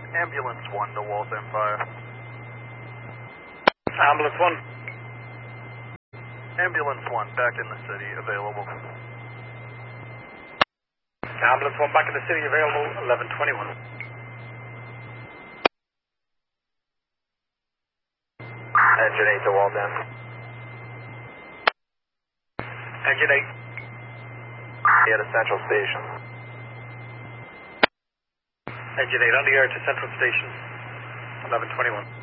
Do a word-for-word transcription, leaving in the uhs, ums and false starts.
Ambulance one to Walls Empire. Ambulance one. Ambulance one back in the city, available. Ambulance one back in the city, available, eleven twenty-one. Engine eight to Walls End. Engine eight. Yeah, to Central Station. Engine eight on the air to Central Station, eleven twenty-one.